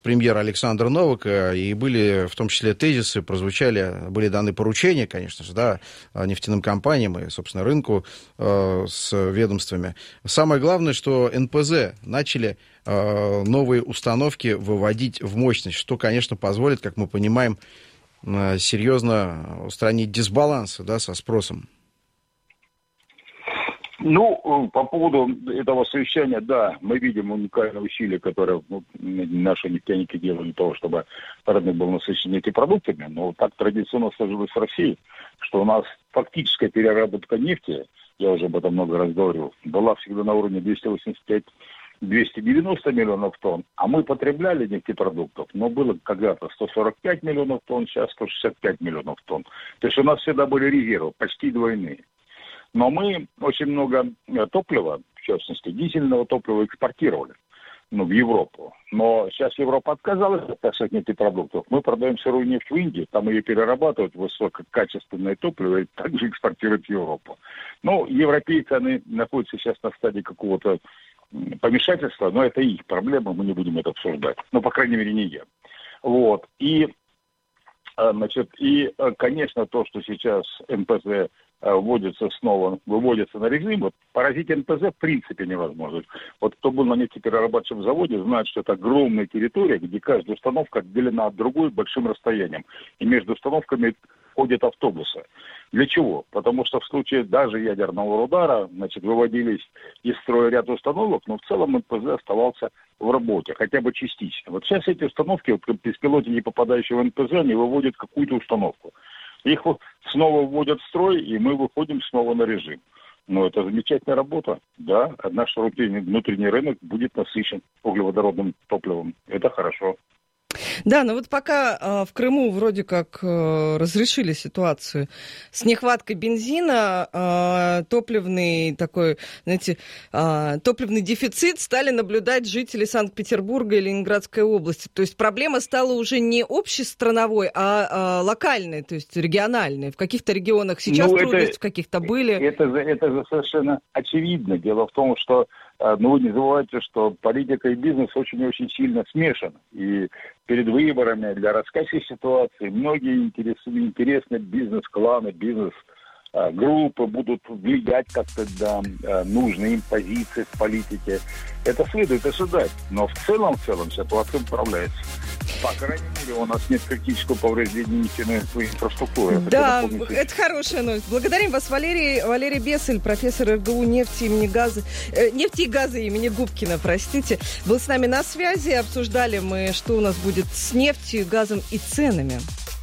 премьера Александра Новака, и были в том числе тезисы, были даны поручения, конечно же, да, нефтяным компаниям и, собственно, рынку с ведомствами. Самое главное, что НПЗ начали новые установки выводить в мощность, что, конечно, позволит, как мы понимаем, серьезно устранить дисбалансы, да, со спросом. По поводу этого совещания, да, мы видим уникальные усилия, которые наши нефтяники делают для того, чтобы рынок был насыщен нефтепродуктами. Но так традиционно сложилось в России, что у нас фактическая переработка нефти, я уже об этом много раз говорил, была всегда на уровне 290 миллионов тонн, а мы потребляли нефтепродуктов, но было когда-то 145 миллионов тонн, сейчас 165 миллионов тонн. То есть у нас всегда были резервы, почти двойные. Но мы очень много топлива, в частности дизельного топлива, экспортировали в Европу. Но сейчас Европа отказалась от наших нефтепродуктов. Мы продаем сырую нефть в Индию, там ее перерабатывают в высококачественное топливо и также экспортируют в Европу. Европейцы, они находятся сейчас на стадии какого-то помешательства, но это их проблема, мы не будем это обсуждать. По крайней мере, не я. Конечно, то, что сейчас НПЗ выводится на режим, поразить НПЗ в принципе невозможно. Кто был на нефтеперерабатывающем заводе, знает, что это огромная территория, где каждая установка отделена от другой большим расстоянием. И между установками ходят автобусы. Для чего? Потому что в случае даже ядерного удара, выводились из строя ряд установок, но в целом НПЗ оставался в работе, хотя бы частично. Сейчас эти установки, беспилотники, не попадающие в НПЗ, они выводят какую-то установку. Их снова вводят в строй, и мы выходим снова на режим. Это замечательная работа. Да, наш внутренний рынок будет насыщен углеводородным топливом. Это хорошо. Да, но пока в Крыму вроде как разрешили ситуацию с нехваткой бензина, топливный дефицит стали наблюдать жители Санкт-Петербурга и Ленинградской области. То есть проблема стала уже не общестрановой, а локальной, то есть региональной. В каких-то регионах сейчас трудности, в каких-то были. Это же совершенно очевидно. Дело в том, что вы не забывайте, что политика и бизнес очень-очень сильно смешаны. И перед выборами для раскачки ситуации многие интересные бизнес-кланы, бизнес-группы будут влиять как-то на нужные им позиции в политике. Это следует ожидать. Но в целом ситуация управляется. По крайней мере, у нас нет критического повреждения нефтяной инфраструктуры. Да, это хорошая новость. Благодарим вас, Валерий Бесель, профессор РГУ нефти и газа имени Губкина, был с нами на связи. Обсуждали мы, что у нас будет с нефтью, газом и ценами.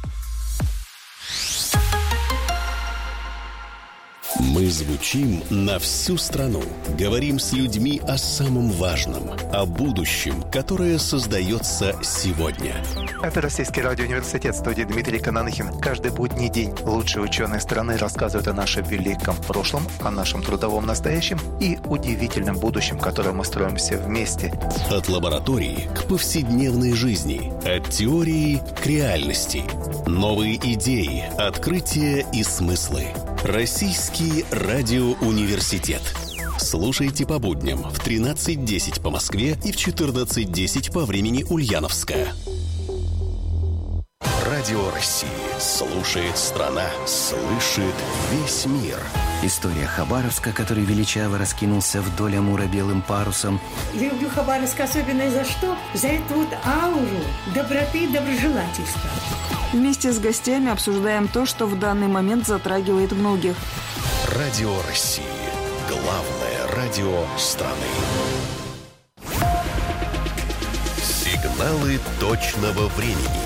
Мы звучим на всю страну. Говорим с людьми о самом важном, о будущем, которое создается сегодня. Это Российский радиоуниверситет, студии Дмитрий Кананихин. Каждый будний день лучшие ученые страны рассказывают о нашем великом прошлом, о нашем трудовом настоящем и удивительном будущем, которое мы строим все вместе. От лаборатории к повседневной жизни, от теории к реальности. Новые идеи, открытия и смыслы. Российский радиоуниверситет. Слушайте по будням в 13:10 по Москве и в 14:10 по времени Ульяновска. Радио России. Слушает страна. Слышит весь мир. История Хабаровска, который величаво раскинулся вдоль Амура белым парусом. Я люблю Хабаровск особенно за что? За эту ауру доброты и доброжелательства. Вместе с гостями обсуждаем то, что в данный момент затрагивает многих. Радио России. Главное радио страны. Сигналы точного времени.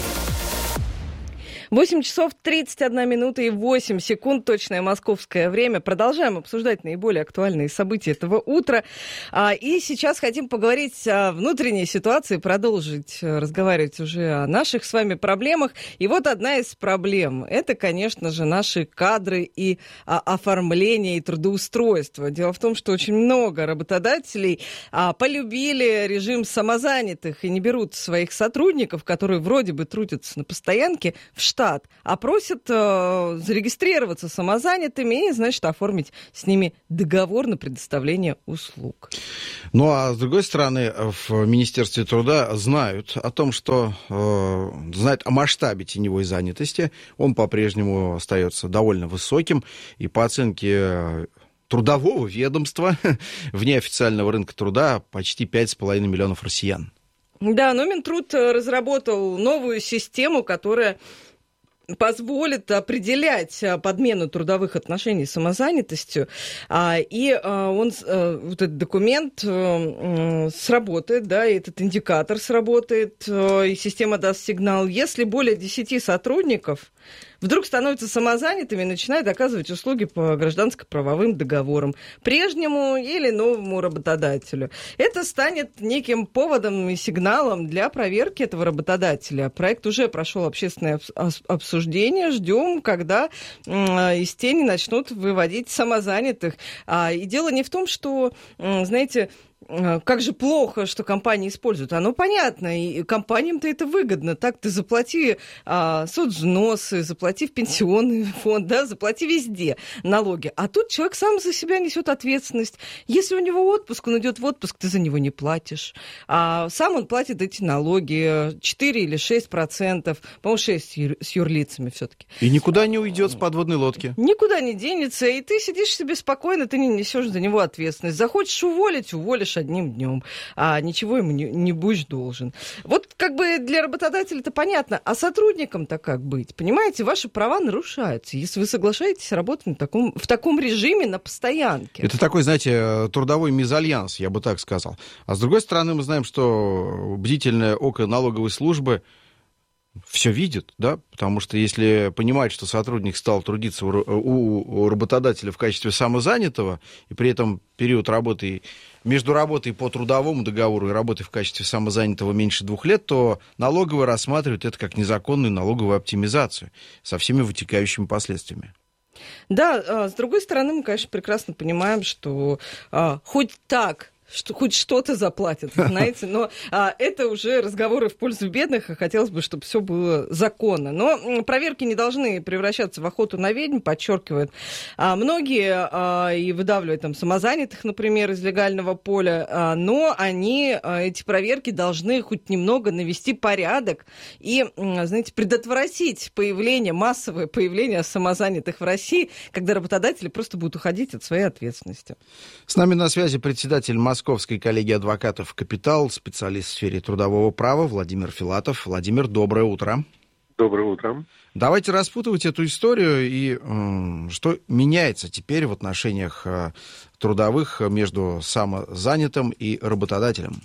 8 часов 31 минута и 8 секунд, точное московское время. Продолжаем обсуждать наиболее актуальные события этого утра. И сейчас хотим поговорить о внутренней ситуации, продолжить разговаривать уже о наших с вами проблемах. И одна из проблем – это, конечно же, наши кадры и оформление и трудоустройство. Дело в том, что очень много работодателей полюбили режим самозанятых и не берут своих сотрудников, которые вроде бы трудятся на постоянке, в штат. штат, а просят зарегистрироваться самозанятыми и, значит, оформить с ними договор на предоставление услуг. Ну, а с другой стороны, в Министерстве труда знают о том, что знают о масштабе теневой занятости. Он по-прежнему остается довольно высоким, и по оценке трудового ведомства вне официального рынка труда почти 5,5 миллионов россиян. Да, но Минтруд разработал новую систему, которая позволит определять подмену трудовых отношений самозанятостью, и вот этот документ сработает, да, и этот индикатор сработает, и система даст сигнал, если более 10 сотрудников вдруг становятся самозанятыми и начинают оказывать услуги по гражданско-правовым договорам прежнему или новому работодателю. Это станет неким поводом и сигналом для проверки этого работодателя. Проект уже прошел общественное обсуждение. Ждем, когда из тени начнут выводить самозанятых. И дело не в том, что, знаете, как же плохо, что компании используют. Оно понятно, и компаниям-то это выгодно. Так ты заплати соцвзносы, заплати в пенсионный фонд, да, заплати везде налоги. А тут человек сам за себя несет ответственность. Если у него отпуск, он идет в отпуск, ты за него не платишь. А сам он платит эти налоги 4 или 6%, по-моему, 6% с юрлицами все-таки. И никуда не уйдет с подводной лодки. Никуда не денется, и ты сидишь себе спокойно, ты не несешь за него ответственность. Захочешь уволить, уволишь одним днем, а ничего ему не будешь должен. Вот как бы для работодателя это понятно, а сотрудникам-то как быть? Понимаете, ваши права нарушаются, если вы соглашаетесь работать в таком режиме на постоянке. Это такой, знаете, трудовой мезальянс, я бы так сказал. А с другой стороны, мы знаем, что бдительное око налоговой службы все видит, да, потому что если понимать, что сотрудник стал трудиться у работодателя в качестве самозанятого, и при этом период работы, между работой по трудовому договору и работой в качестве самозанятого меньше 2 лет, то налоговые рассматривают это как незаконную налоговую оптимизацию со всеми вытекающими последствиями. Да, с другой стороны, мы, конечно, прекрасно понимаем, что хоть так, что хоть что-то заплатят, знаете, но это уже разговоры в пользу бедных, и хотелось бы, чтобы все было законно. Но проверки не должны превращаться в охоту на ведьм, подчеркивают многие, и выдавливают там самозанятых, например, из легального поля, но эти проверки должны хоть немного навести порядок и, знаете, предотвратить массовое появление самозанятых в России, когда работодатели просто будут уходить от своей ответственности. С нами на связи председатель Московской коллегии адвокатов «Капитал», специалист в сфере трудового права Владимир Филатов. Владимир, доброе утро. Доброе утро. Давайте распутывать эту историю и что меняется теперь в отношениях трудовых между самозанятым и работодателем.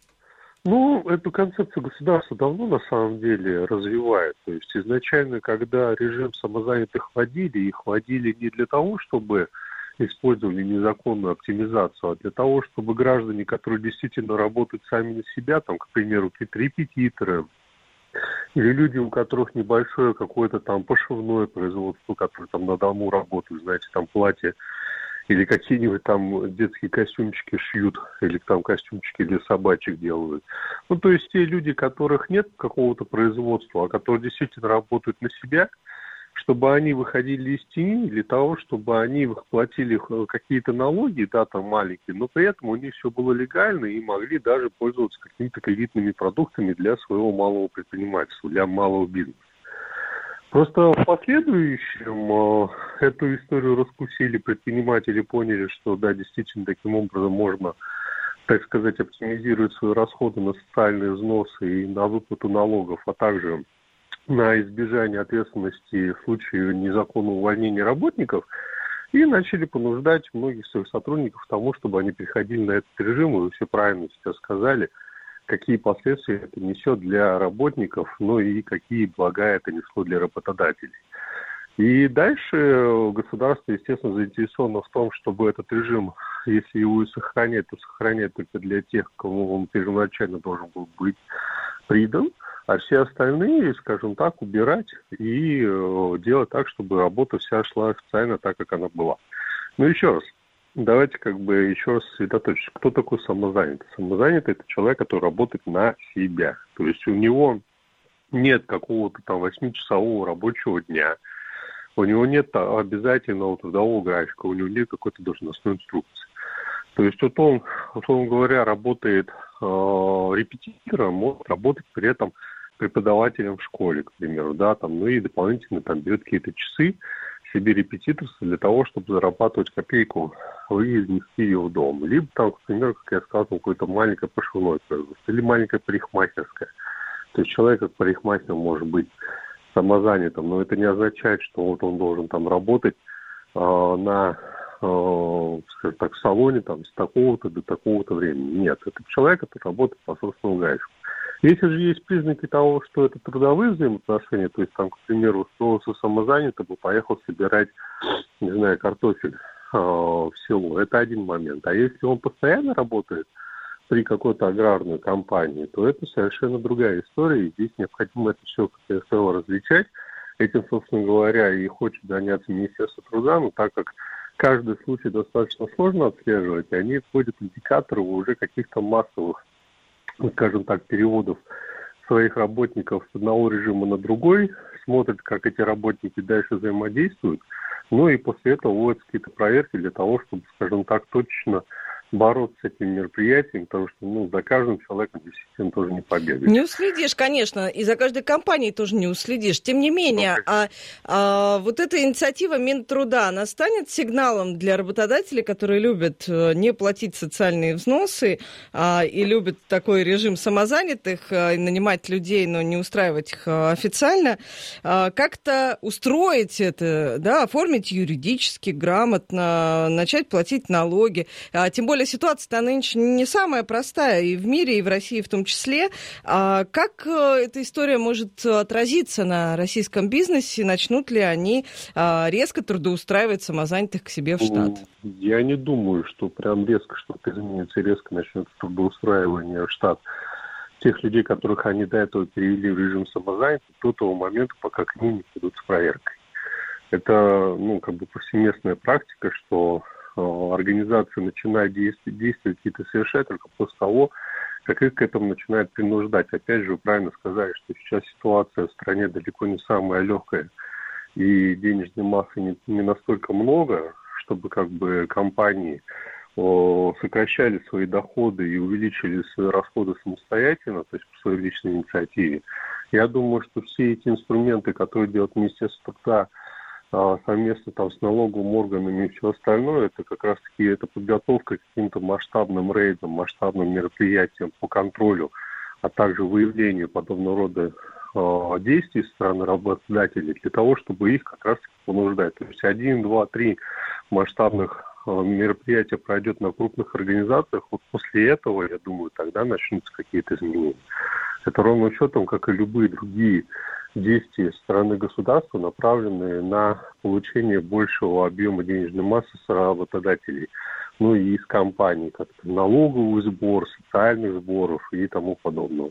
Эту концепцию государство давно на самом деле развивает. То есть изначально, когда режим самозанятых вводили, их вводили не для того, чтобы использовали незаконную оптимизацию, а для того, чтобы граждане, которые действительно работают сами на себя, там, к примеру, репетиторы, или люди, у которых небольшое какое-то там пошивное производство, которые там на дому работают, знаете, там платья, или какие-нибудь там детские костюмчики шьют, или там костюмчики для собачек делают. То есть те люди, которых нет какого-то производства, а которые действительно работают на себя, чтобы они выходили из тени для того, чтобы они платили какие-то налоги, да, там маленькие, но при этом у них все было легально и могли даже пользоваться какими-то кредитными продуктами для своего малого предпринимательства, для малого бизнеса. Просто в последующем эту историю раскусили предприниматели, поняли, что да, действительно таким образом можно, так сказать, оптимизировать свои расходы на социальные взносы и на выплату налогов, а также на избежание ответственности в случае незаконного увольнения работников, и начали понуждать многих своих сотрудников к тому, чтобы они переходили на этот режим, и вы все правильно сейчас сказали, какие последствия это несет для работников, и какие блага это несло для работодателей. И дальше государство, естественно, заинтересовано в том, чтобы этот режим, если его и сохранять, то сохранять только для тех, кому он первоначально должен был быть придан, а все остальные, скажем так, убирать и делать так, чтобы работа вся шла официально так, как она была. Еще раз, давайте еще раз сосредоточимся. Кто такой самозанятый? Самозанятый – это человек, который работает на себя. То есть у него нет какого-то там 8-часового рабочего дня, у него нет обязательного трудового графика, у него нет какой-то должностной инструкции. То есть вот он, условно говоря, работает репетитором, может работать при этом преподавателем в школе, к примеру, да, там, ну и дополнительно там берет какие-то часы себе репетиторство для того, чтобы зарабатывать копейку и нести ее в дом. Либо там, к примеру, как я сказал, какое-то маленькое пошивное производство или маленькая парикмахерская. То есть человек как парикмахер может быть самозанятым, но это не означает, что вот он должен там работать на, скажем так, в салоне там, с такого-то до такого-то времени. Нет, это человек, который работает по собственному графику. Если же есть признаки того, что это трудовые взаимоотношения, то есть там, к примеру, устроился самозанятым и поехал собирать, не знаю, картофель в село, это один момент. А если он постоянно работает при какой-то аграрной компании, то это совершенно другая история, и здесь необходимо это все, как я сказал, различать. Этим, собственно говоря, и хочет заняться Министерство труда, но так как каждый случай достаточно сложно отслеживать, они вводят индикаторы уже каких-то массовых, скажем так, переводов своих работников с одного режима на другой, смотрят, как эти работники дальше взаимодействуют, ну и после этого вводят какие-то проверки для того, чтобы, скажем так, точно бороться с этим мероприятием, потому что, ну, за каждым человеком действительно тоже не побегаешь. Не уследишь, конечно, и за каждой компанией тоже не уследишь. Тем не менее, вот эта инициатива Минтруда, она станет сигналом для работодателей, которые любят не платить социальные взносы и любят такой режим самозанятых, нанимать людей, но не устраивать их официально, как-то устроить это, да, оформить юридически, грамотно, начать платить налоги. Тем более ситуация-то нынче не самая простая и в мире, и в России в том числе. Как эта история может отразиться на российском бизнесе? Начнут ли они резко трудоустраивать самозанятых к себе в штат? Я не думаю, что прям резко что-то изменится и резко начнется трудоустраивание в штат тех людей, которых они до этого перевели в режим самозанятых, до того момента, пока к ним не придут с проверкой. Это, ну, как бы повсеместная практика, что организация начинает действия какие-то совершать только после того, как их к этому начинают принуждать. Опять же, вы правильно сказали, что сейчас ситуация в стране далеко не самая легкая, и денежной массы не настолько много, чтобы как бы компании сокращали свои доходы и увеличили свои расходы самостоятельно, то есть по своей личной инициативе. Я думаю, что все эти инструменты, которые делает Министерство труда, совместно там с налоговыми органами и все остальное, это как раз-таки это подготовка к каким-то масштабным рейдам, масштабным мероприятиям по контролю, а также выявлению подобного рода действий со стороны работодателей для того, чтобы их как раз-таки понуждать. То есть 1, 2, 3 масштабных мероприятия пройдет на крупных организациях, вот после этого, я думаю, тогда начнутся какие-то изменения. Это ровно учетом, как и любые другие действия со стороны государства, направленные на получение большего объема денежной массы с работодателей, ну и из компаний, как налоговый сбор, социальных сборов и тому подобного.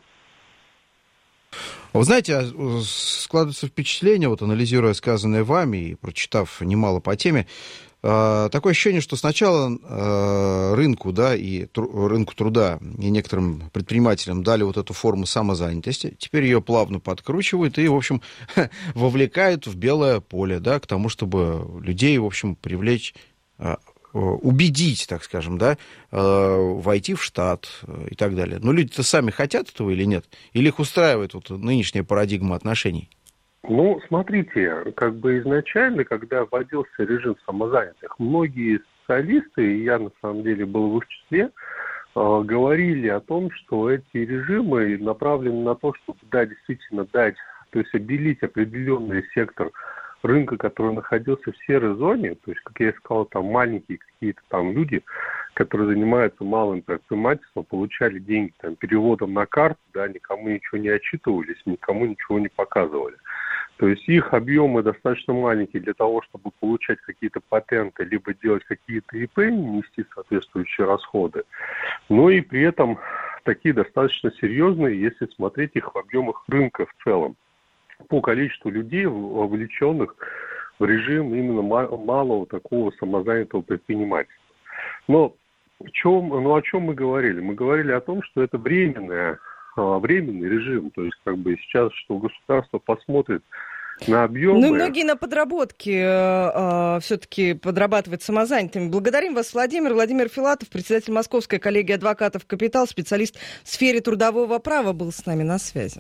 Вы знаете, складывается впечатление, вот анализируя сказанное вами и прочитав немало по теме, такое ощущение, что сначала рынку, да, и рынку труда и некоторым предпринимателям дали вот эту форму самозанятости, теперь ее плавно подкручивают и, в общем, вовлекают в белое поле, да, к тому, чтобы людей, в общем, привлечь, убедить, так скажем, да, войти в штат и так далее. Но люди-то сами хотят этого или нет? Или их устраивает вот нынешняя парадигма отношений? Ну, смотрите, как бы изначально, когда вводился режим самозанятых, многие специалисты, и я на самом деле был в их числе, говорили о том, что эти режимы направлены на то, чтобы, да, действительно дать, то есть обелить определенный сектор рынка, который находился в серой зоне, то есть, как я сказал, там маленькие какие-то там люди, которые занимаются малым предпринимательством, получали деньги там переводом на карту, да, никому ничего не отчитывались, никому ничего не показывали. То есть их объемы достаточно маленькие для того, чтобы получать какие-то патенты, либо делать какие-то ИП, нести соответствующие расходы. Но и при этом такие достаточно серьезные, если смотреть их в объемах рынка в целом. По количеству людей, вовлеченных в режим именно малого такого самозанятого предпринимательства. Но о чем мы говорили? Мы говорили о том, что это временная временный режим. То есть как бы сейчас, что государство посмотрит на объемы. Ну и многие на подработке все-таки подрабатывают самозанятыми. Благодарим вас, Владимир. Владимир Филатов, председатель Московской коллегии адвокатов «Капитал», специалист в сфере трудового права, был с нами на связи.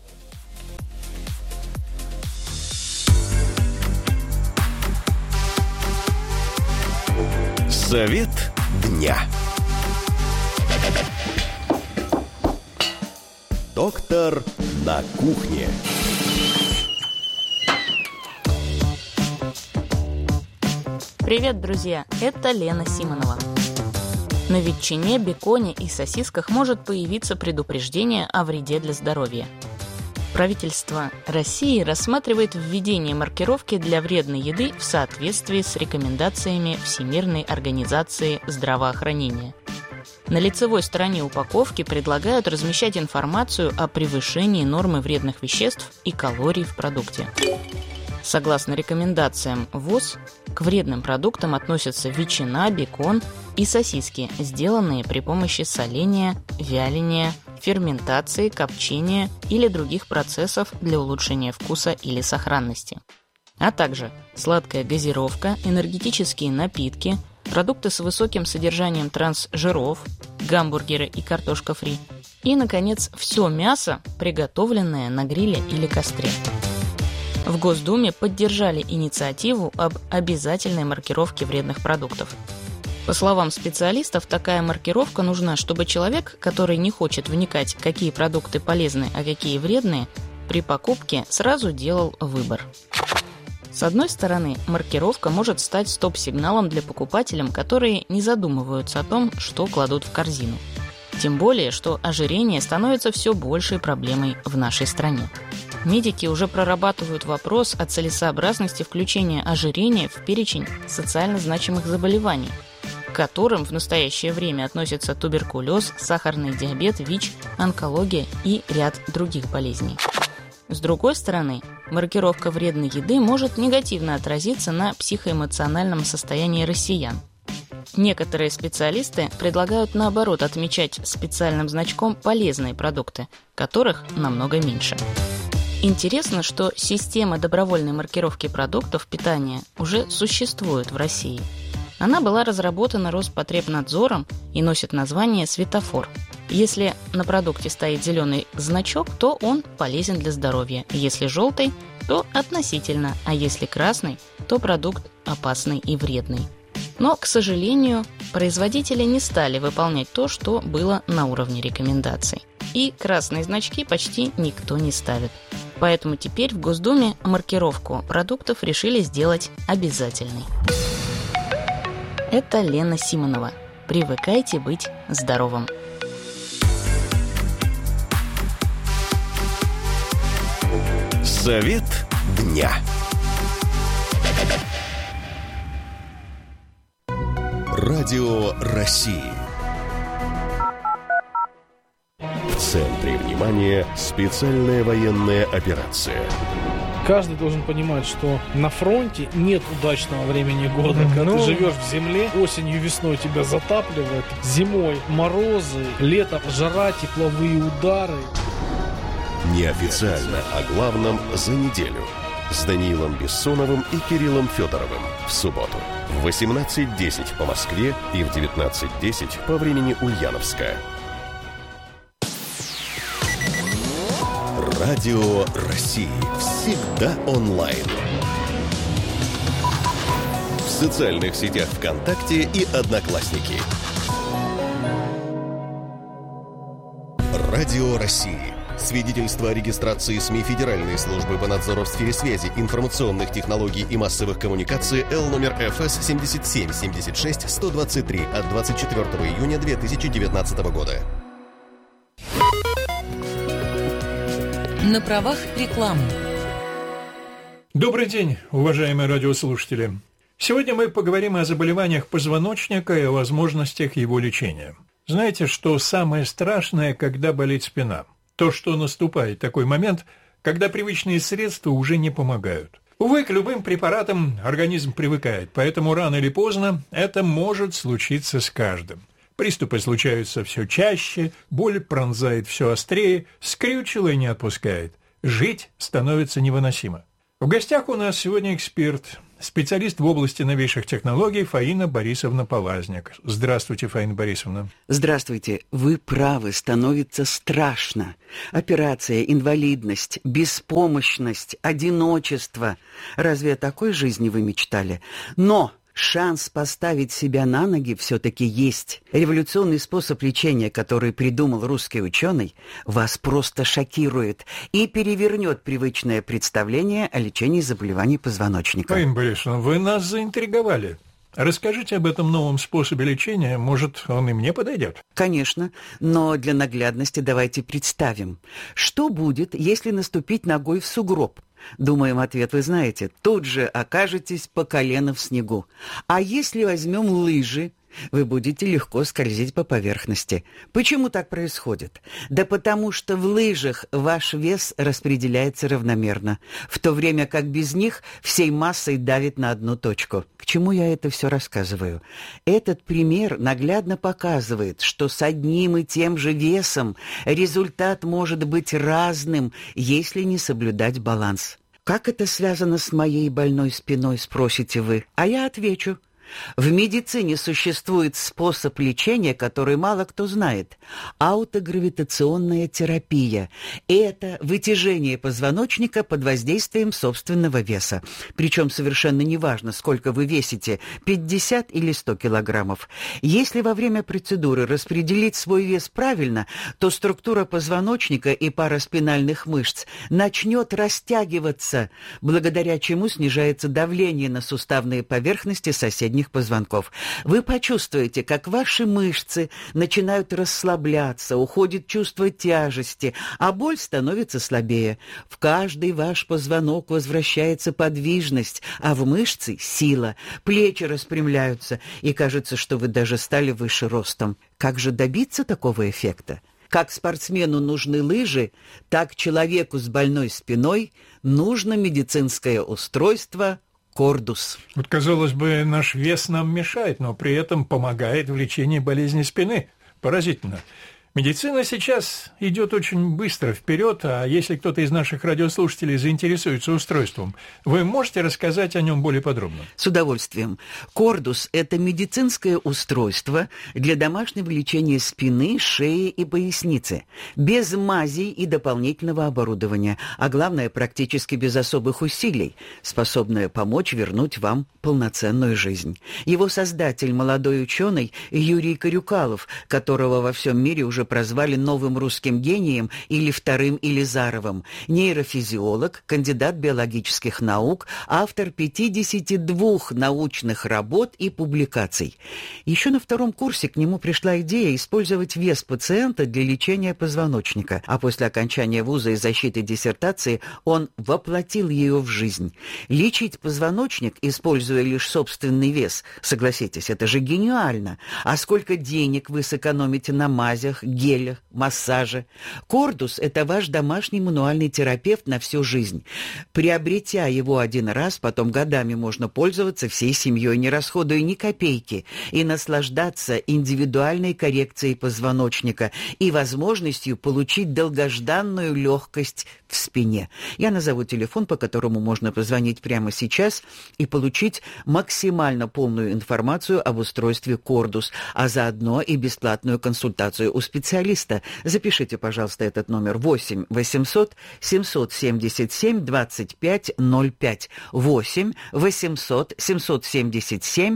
Совет дня. Доктор на кухне. Привет, друзья! Это Лена Симонова. На ветчине, беконе и сосисках может появиться предупреждение о вреде для здоровья. Правительство России рассматривает введение маркировки для вредной еды в соответствии с рекомендациями Всемирной организации здравоохранения. На лицевой стороне упаковки предлагают размещать информацию о превышении нормы вредных веществ и калорий в продукте. Согласно рекомендациям ВОЗ, к вредным продуктам относятся ветчина, бекон и сосиски, сделанные при помощи соления, вяления, ферментации, копчения или других процессов для улучшения вкуса или сохранности. А также сладкая газировка, энергетические напитки, продукты с высоким содержанием трансжиров, гамбургеры и картошка фри. И, наконец, все мясо, приготовленное на гриле или костре. В Госдуме поддержали инициативу об обязательной маркировке вредных продуктов. По словам специалистов, такая маркировка нужна, чтобы человек, который не хочет вникать, какие продукты полезны, а какие вредные, при покупке сразу делал выбор. С одной стороны, маркировка может стать стоп-сигналом для покупателей, которые не задумываются о том, что кладут в корзину. Тем более, что ожирение становится все большей проблемой в нашей стране. Медики уже прорабатывают вопрос о целесообразности включения ожирения в перечень социально значимых заболеваний, к которым в настоящее время относятся туберкулез, сахарный диабет, ВИЧ, онкология и ряд других болезней. С другой стороны, маркировка вредной еды может негативно отразиться на психоэмоциональном состоянии россиян. Некоторые специалисты предлагают, наоборот, отмечать специальным значком полезные продукты, которых намного меньше. Интересно, что система добровольной маркировки продуктов питания уже существует в России. Она была разработана Роспотребнадзором и носит название «Светофор». Если на продукте стоит зеленый значок, то он полезен для здоровья. Если желтый, то относительно, а если красный, то продукт опасный и вредный. Но, к сожалению, производители не стали выполнять то, что было на уровне рекомендаций. И красные значки почти никто не ставит. Поэтому теперь в Госдуме маркировку продуктов решили сделать обязательной. Это Лена Симонова. Привыкайте быть здоровым. Совет дня. Радио России. В центре внимания специальная военная операция. Каждый должен понимать, что на фронте нет удачного времени года. Когда ты живешь в земле, осенью, весной тебя затапливает, зимой морозы, летом жара, тепловые удары. Неофициально о главном за неделю. С Даниилом Бессоновым и Кириллом Федоровым в субботу в 18:10 по Москве и в 19:10 по времени Ульяновска. Радио России. Всегда онлайн. В социальных сетях ВКонтакте и Одноклассники. Радио России. Свидетельство о регистрации СМИ Федеральной службы по надзору в сфере связи, информационных технологий и массовых коммуникаций Л номер ФС 77-76-123 от 24 июня 2019 года. На правах рекламы. Добрый день, уважаемые радиослушатели. Сегодня мы поговорим о заболеваниях позвоночника и о возможностях его лечения. Знаете, что самое страшное, когда болит спина? То, что наступает такой момент, когда привычные средства уже не помогают. Увы, к любым препаратам организм привыкает, поэтому рано или поздно это может случиться с каждым. Приступы случаются все чаще, боль пронзает все острее, скрючило и не отпускает. Жить становится невыносимо. В гостях у нас сегодня эксперт, специалист в области новейших технологий Фаина Борисовна Полазник. Здравствуйте, Фаина Борисовна. Здравствуйте. Вы правы, становится страшно. Операция, инвалидность, беспомощность, одиночество. Разве о такой жизни вы мечтали? Но шанс поставить себя на ноги все-таки есть. Революционный способ лечения, который придумал русский ученый, вас просто шокирует и перевернет привычное представление о лечении заболеваний позвоночника. Фаина Борисовна, вы нас заинтриговали. Расскажите об этом новом способе лечения, может, он и мне подойдет? Конечно, но для наглядности давайте представим, что будет, если наступить ногой в сугроб. Думаем, ответ вы знаете. Тут же окажетесь по колено в снегу. А если возьмем лыжи, вы будете легко скользить по поверхности. Почему так происходит? Да потому что в лыжах ваш вес распределяется равномерно, в то время как без них всей массой давит на одну точку. К чему я это все рассказываю? Этот пример наглядно показывает, что с одним и тем же весом результат может быть разным, если не соблюдать баланс. Как это связано с моей больной спиной, спросите вы? А я отвечу. В медицине существует способ лечения, который мало кто знает – аутогравитационная терапия. Это вытяжение позвоночника под воздействием собственного веса. Причем совершенно неважно, сколько вы весите – 50 или 100 килограммов. Если во время процедуры распределить свой вес правильно, то структура позвоночника и пара спинальных мышц начнет растягиваться, благодаря чему снижается давление на суставные поверхности соседних позвонков. Вы почувствуете, как ваши мышцы начинают расслабляться, уходит чувство тяжести, а боль становится слабее. В каждый ваш позвонок возвращается подвижность, а в мышцы — сила. Плечи распрямляются, и кажется, что вы даже стали выше ростом. Как же добиться такого эффекта? Как спортсмену нужны лыжи, так человеку с больной спиной нужно медицинское устройство Кордус. Вот, казалось бы, наш вес нам мешает, но при этом помогает в лечении болезни спины. Поразительно. Медицина сейчас идет очень быстро вперед, а если кто-то из наших радиослушателей заинтересуется устройством, вы можете рассказать о нем более подробно? С удовольствием. Кордус – это медицинское устройство для домашнего лечения спины, шеи и поясницы, без мазей и дополнительного оборудования, а главное, практически без особых усилий, способное помочь вернуть вам полноценную жизнь. Его создатель – молодой ученый Юрий Карюкалов, которого во всем мире уже прозвали новым русским гением или вторым Илизаровым, нейрофизиолог, кандидат биологических наук, автор 52 научных работ и публикаций. Еще на втором курсе к нему пришла идея использовать вес пациента для лечения позвоночника, а после окончания вуза и защиты диссертации он воплотил ее в жизнь. Лечить позвоночник, используя лишь собственный вес, согласитесь, это же гениально. А сколько денег вы сэкономите на мазях, гелях, массаже? Кордус – это ваш домашний мануальный терапевт на всю жизнь. Приобретя его один раз, потом годами можно пользоваться всей семьей, не расходуя ни копейки, и наслаждаться индивидуальной коррекцией позвоночника и возможностью получить долгожданную легкость в спине. Я назову телефон, по которому можно позвонить прямо сейчас и получить максимально полную информацию об устройстве Кордус, а заодно и бесплатную консультацию у специалиста. Запишите, пожалуйста, этот номер 8 800 777 2505. 8 800 777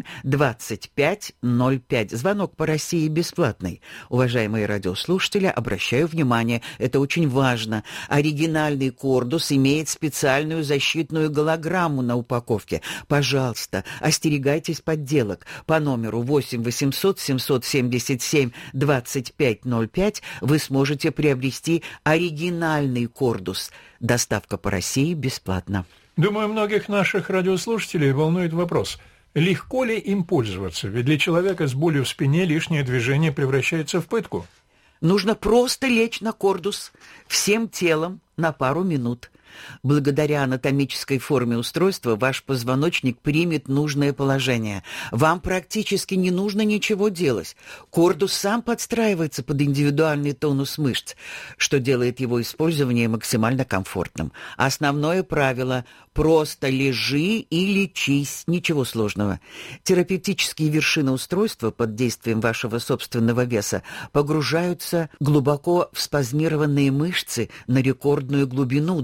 2505. Звонок по России бесплатный. Уважаемые радиослушатели, обращаю внимание, это очень важно. Оригинальный Кордус имеет специальную защитную голограмму на упаковке. Пожалуйста, остерегайтесь подделок. По номеру 8 800 777 2505 вы сможете приобрести оригинальный Кордус. Доставка по России бесплатна. Думаю, многих наших радиослушателей волнует вопрос: легко ли им пользоваться? Ведь для человека с болью в спине лишнее движение превращается в пытку. Нужно просто лечь на Кордус всем телом, на пару минут. Благодаря анатомической форме устройства ваш позвоночник примет нужное положение. Вам практически не нужно ничего делать. Кордус сам подстраивается под индивидуальный тонус мышц, что делает его использование максимально комфортным. Основное правило – просто лежи и лечись, ничего сложного. Терапевтические вершины устройства под действием вашего собственного веса погружаются глубоко в спазмированные мышцы на рекордную глубину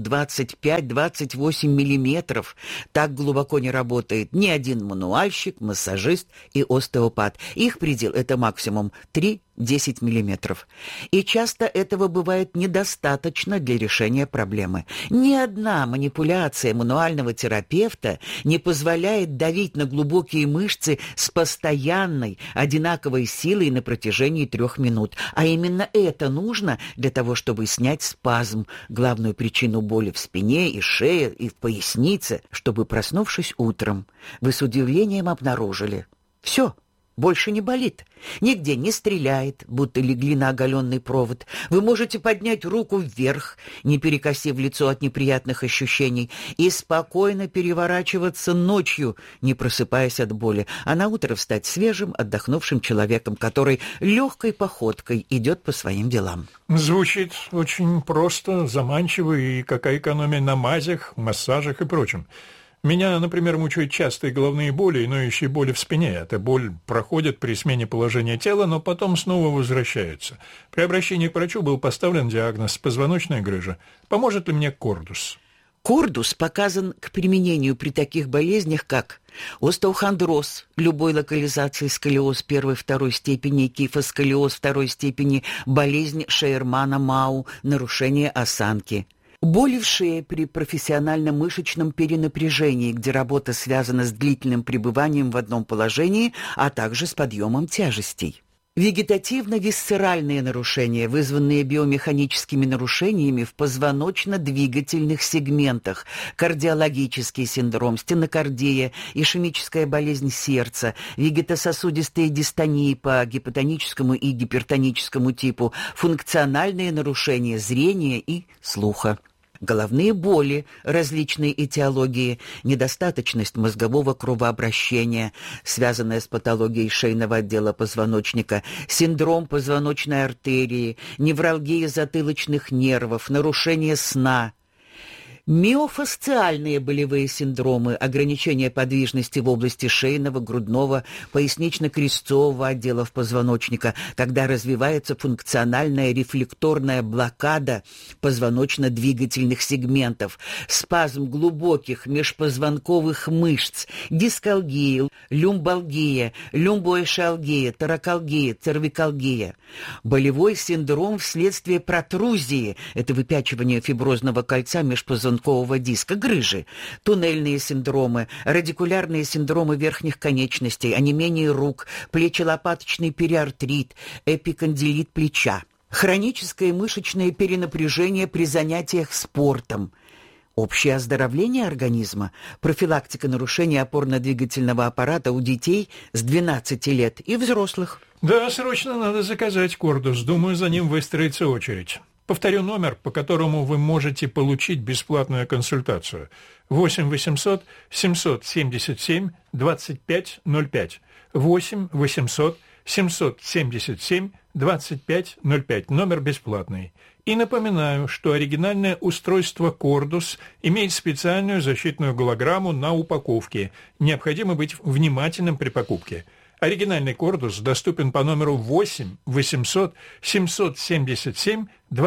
25-28 миллиметров. Так глубоко не работает ни один мануальщик, массажист и остеопат. Их предел – это максимум 3-10 миллиметров. И часто этого бывает недостаточно для решения проблемы. Ни одна манипуляция мануального терапевта не позволяет давить на глубокие мышцы с постоянной, одинаковой силой на протяжении 3 минут. А именно это нужно для того, чтобы снять спазм, главную причину боли в спине и шее, и в пояснице, чтобы, проснувшись утром, вы с удивлением обнаружили: все, больше не болит, нигде не стреляет, будто легли на оголенный провод. Вы можете поднять руку вверх, не перекосив лицо от неприятных ощущений, и спокойно переворачиваться ночью, не просыпаясь от боли, а на утро встать свежим, отдохнувшим человеком, который легкой походкой идет по своим делам. Звучит очень просто, заманчиво, и какая экономия на мазях, массажах и прочем. Меня, например, мучают частые головные боли и ноющие боли в спине. Эта боль проходит при смене положения тела, но потом снова возвращается. При обращении к врачу был поставлен диагноз позвоночная грыжа. Поможет ли мне кордус? Кордус показан к применению при таких болезнях, как остеохондроз любой локализации, сколиоз 1-2 степени, кифосколиоз 2 степени, болезнь Шейермана-Мау, нарушение осанки. Боли в шее при профессиональном мышечном перенапряжении, где работа связана с длительным пребыванием в одном положении, а также с подъемом тяжестей. Вегетативно-висцеральные нарушения, вызванные биомеханическими нарушениями в позвоночно-двигательных сегментах, кардиологический синдром, стенокардия, ишемическая болезнь сердца, вегетососудистые дистонии по гипотоническому и гипертоническому типу, функциональные нарушения зрения и слуха. Головные боли различной этиологии, недостаточность мозгового кровообращения, связанная с патологией шейного отдела позвоночника, синдром позвоночной артерии, невралгия затылочных нервов, нарушение сна. Миофасциальные болевые синдромы, ограничение подвижности в области шейного, грудного, пояснично-крестцового отделов позвоночника, когда развивается функциональная рефлекторная блокада позвоночно-двигательных сегментов, спазм глубоких межпозвонковых мышц, дискалгия, люмбалгия, люмбоэшалгия, торакалгия, цервикалгия. Болевой синдром вследствие протрузии, это выпячивание фиброзного кольца межпозвонкового диска, грыжи, туннельные синдромы, радикулярные синдромы верхних конечностей, онемение рук, плечелопаточный периартрит, эпикондилит плеча, хроническое мышечное перенапряжение при занятиях спортом, общее оздоровление организма, профилактика нарушений опорно-двигательного аппарата у детей с 12 лет и взрослых. Да, срочно надо заказать кордус. Думаю, за ним выстроится очередь. Повторю номер, по которому вы можете получить бесплатную консультацию. 8 800 777 2505. 8 800 777 2505. Номер бесплатный. И напоминаю, что оригинальное устройство «Кордус» имеет специальную защитную голограмму на упаковке. Необходимо быть внимательным при покупке. Оригинальный кордус доступен по номеру 8 800 777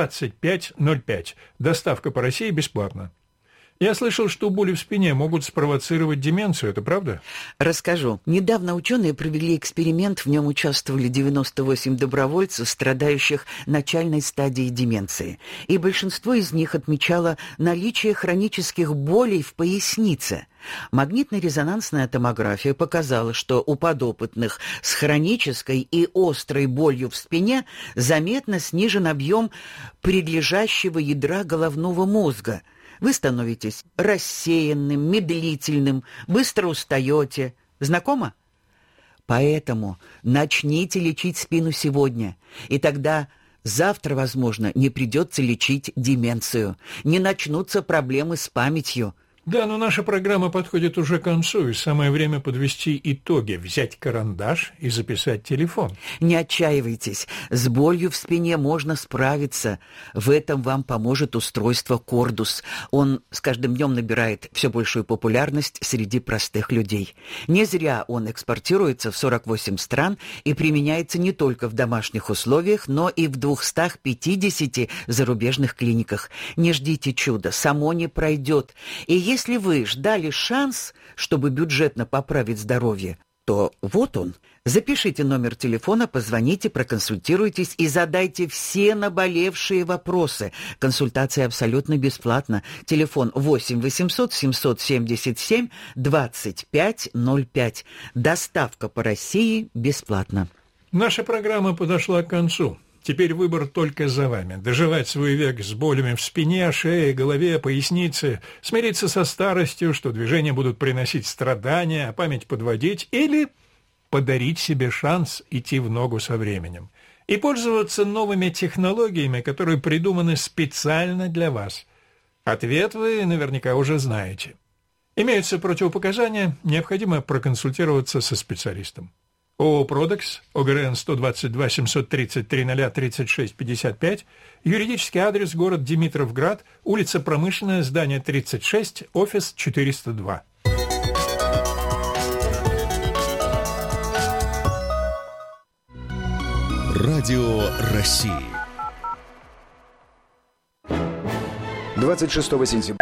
2505. Доставка по России бесплатна. Я слышал, что боли в спине могут спровоцировать деменцию. Это правда? Расскажу. Недавно ученые провели эксперимент, в нем участвовали 98 добровольцев, страдающих начальной стадией деменции. И большинство из них отмечало наличие хронических болей в пояснице. Магнитно-резонансная томография показала, что у подопытных с хронической и острой болью в спине заметно снижен объем предлежащего ядра головного мозга. Вы становитесь рассеянным, медлительным, быстро устаете. Знакомо? Поэтому начните лечить спину сегодня, и тогда Завтра, возможно, не придется лечить деменцию, не начнутся проблемы с памятью. Да, но наша программа подходит уже к концу, и самое время подвести итоги, взять карандаш и записать телефон. Не отчаивайтесь, с болью в спине можно справиться. В этом вам поможет устройство Кордус. Он с каждым днем набирает все большую популярность среди простых людей. Не зря он экспортируется в 48 стран и применяется не только в домашних условиях, но и в 250 зарубежных клиниках. Не ждите чуда, само не пройдет. И если вы ждали шанс, чтобы бюджетно поправить здоровье, то вот он. Запишите номер телефона, позвоните, проконсультируйтесь и задайте все наболевшие вопросы. Консультация абсолютно бесплатна. Телефон 8 800 777 2505. Доставка по России бесплатна. Наша программа подошла к концу. Теперь выбор только за вами. Доживать свой век с болями в спине, шее, голове, пояснице, смириться со старостью, что движения будут приносить страдания, а память подводить, или подарить себе шанс идти в ногу со временем и пользоваться новыми технологиями, которые придуманы специально для вас. Ответ вы наверняка уже знаете. Имеются противопоказания, необходимо проконсультироваться со специалистом. ООО «Продекс», ОГРН 122-733-00-36-55, юридический адрес город Димитровград, улица Промышленная, здание 36, офис 402. Радио России. 26 сентября.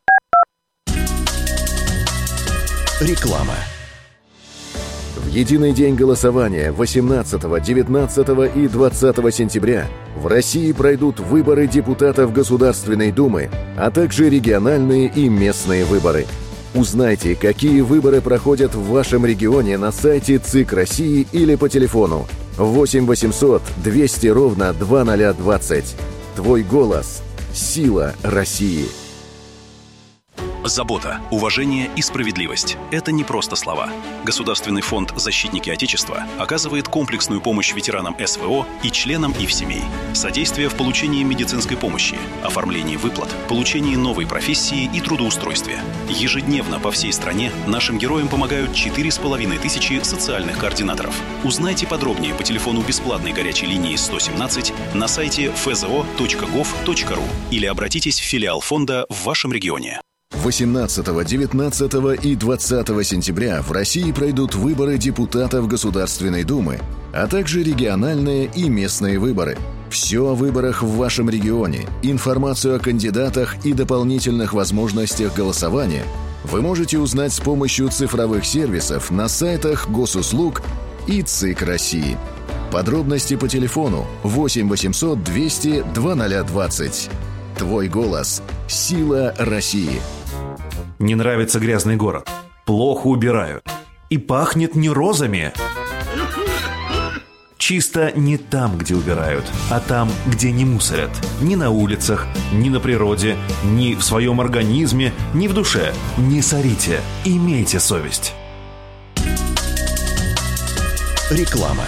Реклама. В единый день голосования 18, 19 и 20 сентября в России пройдут выборы депутатов Государственной Думы, а также региональные и местные выборы. Узнайте, какие выборы проходят в вашем регионе на сайте ЦИК России или по телефону 8 800 200 ровно 2020. Твой голос – сила России. Забота, уважение и справедливость – это не просто слова. Государственный фонд «Защитники Отечества» оказывает комплексную помощь ветеранам СВО и членам их семей. Содействие в получении медицинской помощи, оформлении выплат, получении новой профессии и трудоустройстве. Ежедневно по всей стране нашим героям помогают 4500 социальных координаторов. Узнайте подробнее по телефону бесплатной горячей линии 117 на сайте fzo.gov.ru или обратитесь в филиал фонда в вашем регионе. 18, 19 и 20 сентября в России пройдут выборы депутатов Государственной Думы, а также региональные и местные выборы. Все о выборах в вашем регионе, информацию о кандидатах и дополнительных возможностях голосования вы можете узнать с помощью цифровых сервисов на сайтах Госуслуг и ЦИК России. Подробности по телефону 8 800 200 2020. Твой голос – сила России. Не нравится грязный город. Плохо убирают. И пахнет не розами. Чисто не там, где убирают, а там, где не мусорят. Ни на улицах, ни на природе, ни в своем организме, ни в душе. Не сорите. Имейте совесть. Реклама.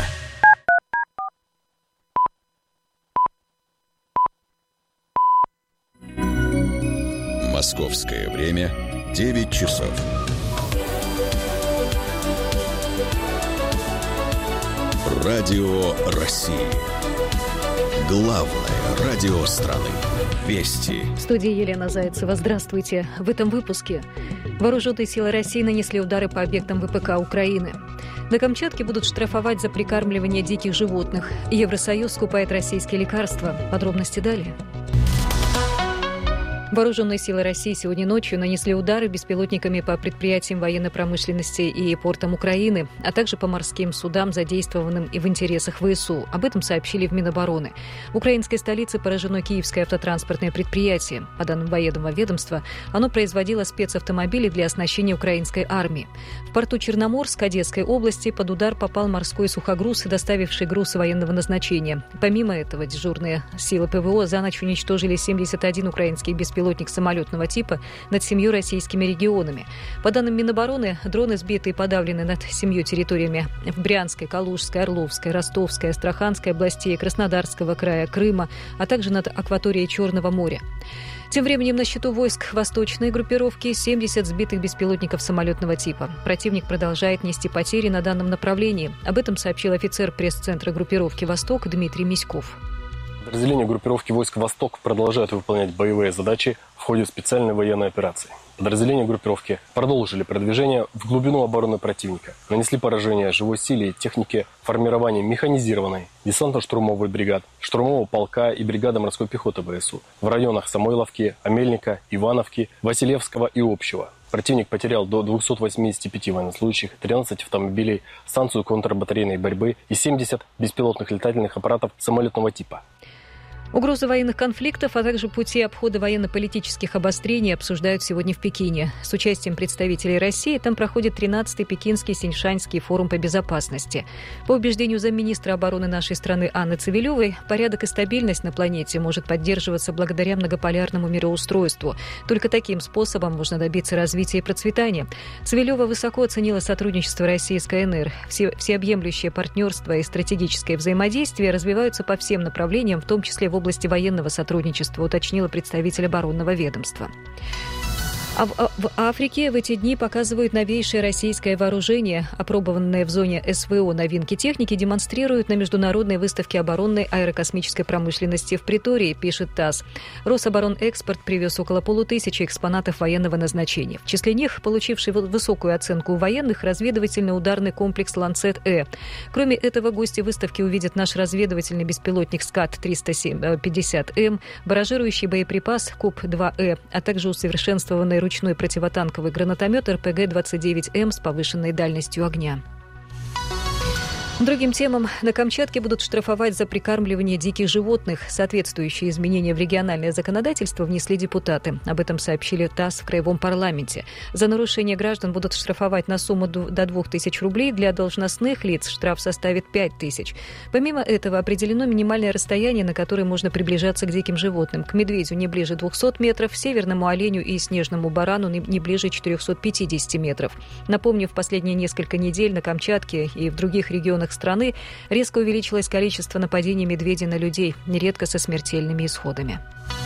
Московское время 9 часов. Радио России. Главное радио страны. Вести. В студии Елена Зайцева. Здравствуйте. В этом выпуске. Вооруженные силы России нанесли удары по объектам ВПК Украины. На Камчатке будут штрафовать за прикармливание диких животных. Евросоюз скупает российские лекарства. Подробности далее. Вооруженные силы России сегодня ночью нанесли удары беспилотниками по предприятиям военной промышленности и портам Украины, а также по морским судам, задействованным и в интересах ВСУ. Об этом сообщили в Минобороны. В украинской столице поражено Киевское автотранспортное предприятие. По данным военного ведомства, оно производило спецавтомобили для оснащения украинской армии. В порту Черноморск Одесской области под удар попал морской сухогруз, доставивший грузы военного назначения. Помимо этого, дежурные силы ПВО за ночь уничтожили 71 украинских беспилотников беспилотник самолетного типа над 7 российскими регионами. По данным Минобороны, дроны сбиты и подавлены над 7 территориями в Брянской, Калужской, Орловской, Ростовской, Астраханской областей, Краснодарского края, Крыма, а также над акваторией Черного моря. Тем временем на счету войск восточной группировки 70 сбитых беспилотников самолетного типа. Противник продолжает нести потери на данном направлении. Об этом сообщил офицер пресс-центра группировки «Восток» Дмитрий Миськов. Подразделения группировки войск «Восток» продолжают выполнять боевые задачи в ходе специальной военной операции. Подразделения группировки продолжили продвижение в глубину обороны противника, нанесли поражение живой силе и технике формирования механизированной, десантно-штурмовой бригад, штурмового полка и бригады морской пехоты ВСУ в районах Самойловки, Амельника, Ивановки, Василевского и Общего. Противник потерял до 285 военнослужащих, 13 автомобилей, станцию контрбатарейной борьбы и 70 беспилотных летательных аппаратов самолетного типа. Угрозы военных конфликтов, а также пути обхода военно-политических обострений обсуждают сегодня в Пекине. С участием представителей России там проходит 13-й Пекинский Синьшаньский форум по безопасности. По убеждению замминистра обороны нашей страны Анны Цивилевой, порядок и стабильность на планете может поддерживаться благодаря многополярному мироустройству. Только таким способом можно добиться развития и процветания. Цивилева высоко оценила сотрудничество России с КНР. Всеобъемлющее партнерство и стратегическое взаимодействие развиваются по всем направлениям, в том числе в области военного сотрудничества, уточнила представитель оборонного ведомства. А в Африке в эти дни показывают новейшее российское вооружение. Опробованные в зоне СВО новинки техники демонстрируют на международной выставке оборонной аэрокосмической промышленности в Претории, пишет ТАСС. Рособоронэкспорт привез около 500 экспонатов военного назначения. В числе них получивший высокую оценку у военных разведывательно-ударный комплекс «Ланцет-Э». Кроме этого, гости выставки увидят наш разведывательный беспилотник «Скат-350М», баражирующий боеприпас «Куб-2Э», а также усовершенствованный ручной противотанковый гранатомет РПГ-29М с повышенной дальностью огня. Другим темам. На Камчатке будут штрафовать за прикармливание диких животных. Соответствующие изменения в региональное законодательство внесли депутаты. Об этом сообщили ТАСС в Краевом парламенте. За нарушение граждан будут штрафовать на сумму до 2000 рублей. Для должностных лиц штраф составит 5000. Помимо этого определено минимальное расстояние, на которое можно приближаться к диким животным. К медведю не ближе 200 метров, северному оленю и снежному барану не ближе 450 метров. Напомню, в последние несколько недель на Камчатке и в других регионах страны резко увеличилось количество нападений медведей на людей, нередко со смертельными исходами.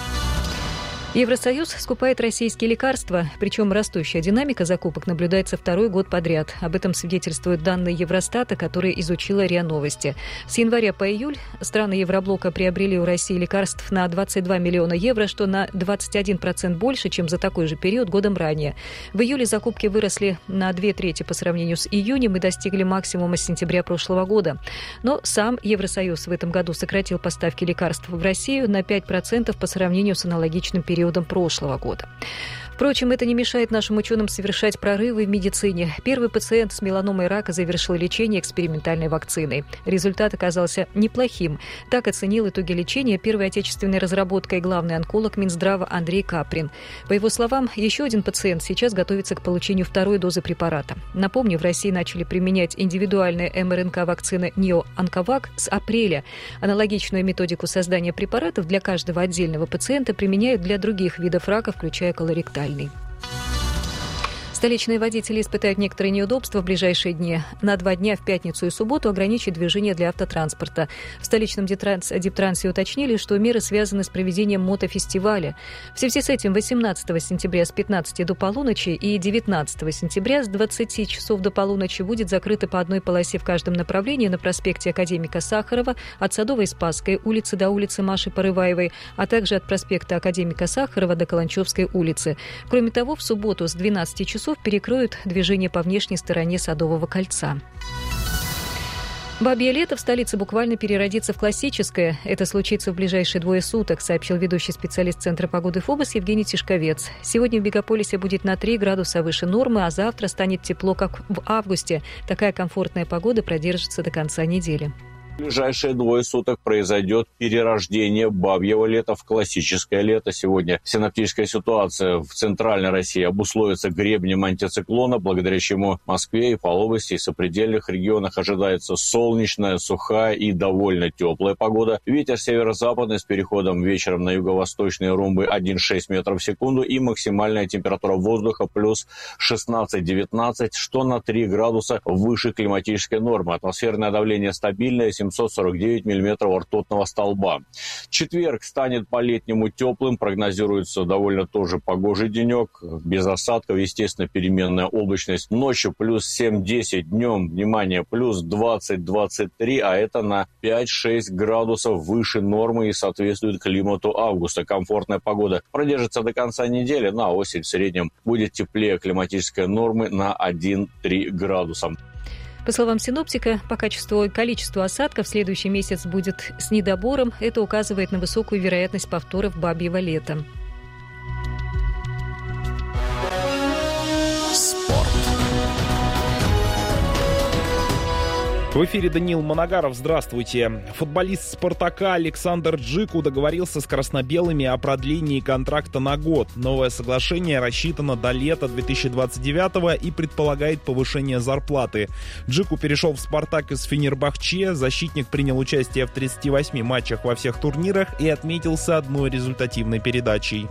Евросоюз скупает российские лекарства, причем растущая динамика закупок наблюдается второй год подряд. Об этом свидетельствуют данные Евростата, которые изучила РИА Новости. С января по июль страны Евроблока приобрели у России лекарств на 22 миллиона евро, что на 21% больше, чем за такой же период годом ранее. В июле закупки выросли на 2/3 по сравнению с июнем и достигли максимума с сентября прошлого года. Но сам Евросоюз в этом году сократил поставки лекарств в Россию на 5% по сравнению с аналогичным периодом прошлого года. Впрочем, это не мешает нашим ученым совершать прорывы в медицине. Первый пациент с меланомой рака завершил лечение экспериментальной вакциной. Результат оказался неплохим. Так оценил итоги лечения первой отечественной разработкой главный онколог Минздрава Андрей Каприн. По его словам, еще один пациент сейчас готовится к получению второй дозы препарата. Напомню, в России начали применять индивидуальные МРНК-вакцины «Нео-Онковак» с апреля. Аналогичную методику создания препаратов для каждого отдельного пациента применяют для других видов рака, включая колоректальный. Столичные водители испытают некоторые неудобства в ближайшие дни. На 2 дня в пятницу и субботу ограничат движение для автотранспорта. В столичном Дептрансе уточнили, что меры связаны с проведением мотофестиваля. В связи с этим 18 сентября с 15 до полуночи и 19 сентября с 20 часов до полуночи будет закрыто по одной полосе в каждом направлении на проспекте Академика Сахарова, от Садовой Спасской улицы до улицы Маши Порываевой, а также от проспекта Академика Сахарова до Каланчевской улицы. Кроме того, в субботу с 12 часов перекроют движение по внешней стороне Садового кольца. Бабье лето в столице буквально переродится в классическое. Это случится в ближайшие 2 суток, сообщил ведущий специалист Центра погоды ФОБОС Евгений Тишковец. Сегодня в мегаполисе будет на 3 градуса выше нормы, а завтра станет тепло, как в августе. Такая комфортная погода продержится до конца недели. В ближайшие 2 суток произойдет перерождение бабьего лета в классическое лето. Сегодня синоптическая ситуация в центральной России обусловится гребнем антициклона, благодаря чему в Москве и по области и сопредельных регионах ожидается солнечная, сухая и довольно теплая погода. Ветер северо-западный с переходом вечером на юго-восточные румбы 1,6 метров в секунду и максимальная температура воздуха плюс 16-19, что на 3 градуса выше климатической нормы. Атмосферное давление стабильное, 749 миллиметров ртутного столба. Четверг станет по-летнему теплым, прогнозируется довольно тоже погожий денек, без осадков, естественно, переменная облачность. Ночью плюс 7-10, днем, внимание, плюс 20-23, а это на 5-6 градусов выше нормы и соответствует климату августа. Комфортная погода продержится до конца недели, на осень в среднем будет теплее климатической нормы на 1-3 градуса. По словам синоптика, по качеству и количеству осадков следующий месяц будет с недобором. Это указывает на высокую вероятность повторов бабьего лета. В эфире Даниил Манагаров. Здравствуйте. Футболист «Спартака» Александр Джику договорился с красно-белыми о продлении контракта на год. Новое соглашение рассчитано до лета 2029-го и предполагает повышение зарплаты. Джику перешел в «Спартак» из Фенербахче. Защитник принял участие в 38 матчах во всех турнирах и отметился одной результативной передачей.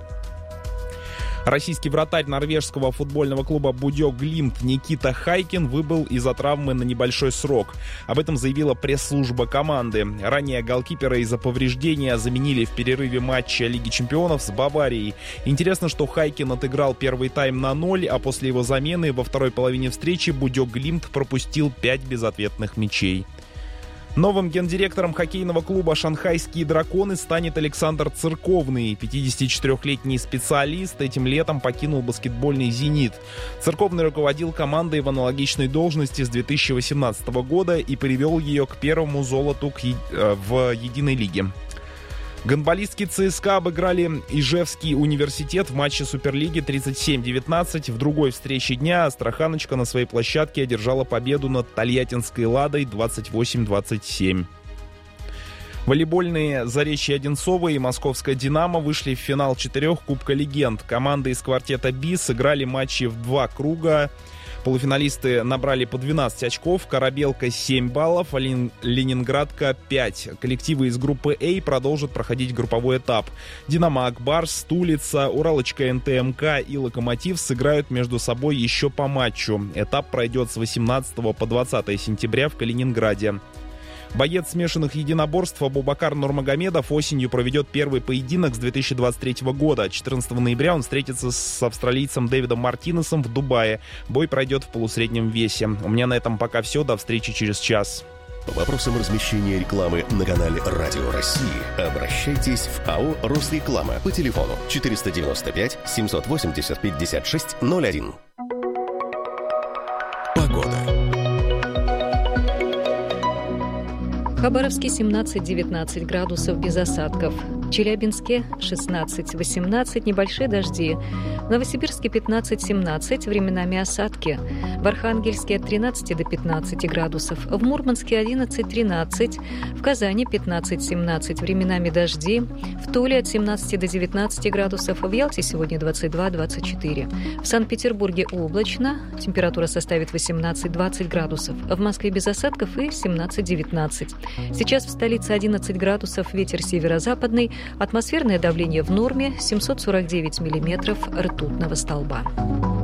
Российский вратарь норвежского футбольного клуба «Будё Глимт» Никита Хайкин выбыл из-за травмы на небольшой срок. Об этом заявила пресс-служба команды. Ранее голкипера из-за повреждения заменили в перерыве матча Лиги чемпионов с Баварией. Интересно, что Хайкин отыграл первый тайм на 0, а после его замены во второй половине встречи «Будё Глимт» пропустил 5 безответных мячей. Новым гендиректором хоккейного клуба «Шанхайские драконы» станет Александр Церковный. 54-летний специалист этим летом покинул баскетбольный «Зенит». Церковный руководил командой в аналогичной должности с 2018 года и привел ее к первому золоту в единой лиге. Гандболистки ЦСКА обыграли Ижевский университет в матче Суперлиги 37-19. В другой встрече дня астраханочка на своей площадке одержала победу над тольяттинской «Ладой» 28-27. Волейбольные Заречье Одинцово и Московская «Динамо» вышли в финал 4 Кубка легенд. Команды из квартета «Би» сыграли матчи в 2 круга. Полуфиналисты набрали по 12 очков, Корабелка 7 баллов, а Ленинградка 5. Коллективы из группы А продолжат проходить групповой этап. «Динамо Акбарс», «Стулица», «Уралочка НТМК» и «Локомотив» сыграют между собой еще по матчу. Этап пройдет с 18 по 20 сентября в Калининграде. Боец смешанных единоборств Абубакар Нурмагомедов осенью проведет первый поединок с 2023 года. 14 ноября он встретится с австралийцем Дэвидом Мартинесом в Дубае. Бой пройдет в полусреднем весе. У меня на этом пока все. До встречи через час. По вопросам размещения рекламы на канале «Радио России» обращайтесь в АО «Росреклама» по телефону 495 780 56 01. Погода. В Хабаровске 17-19 градусов без осадков. В Челябинске 16-18, небольшие дожди. В Новосибирске 15-17, временами осадки. В Архангельске от 13 до 15 градусов. В Мурманске 11-13, в Казани 15-17, временами дожди. В Туле от 17 до 19 градусов. В Ялте сегодня 22-24. В Санкт-Петербурге облачно, температура составит 18-20 градусов. В Москве без осадков и 17-19. Сейчас в столице 11 градусов, ветер северо-западный, атмосферное давление в норме, 749 миллиметров ртутного столба.